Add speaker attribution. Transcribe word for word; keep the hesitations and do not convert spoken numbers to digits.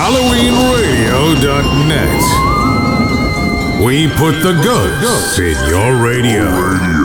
Speaker 1: Halloween Radio dot net. We put the ghosts in your radio.